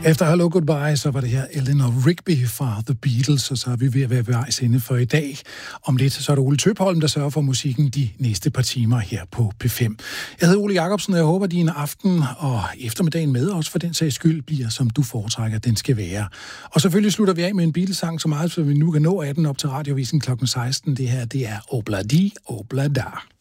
Efter Hello Goodbye, så var det her Eleanor Rigby fra The Beatles, og så er vi ved at være ved vejs ende for i dag. Om lidt, så er det Ole Tøpholm, der sørger for musikken de næste par timer her på P5. Jeg hedder Ole Jacobsen, og jeg håber, at din aften og eftermiddagen med os for den sags skyld bliver, som du foretrækker, den skal være. Og selvfølgelig slutter vi af med en Beatles-sang, så meget, så vi nu kan nå 18 op til radiovisen kl. 16. Det her, det er Obladi Oblada.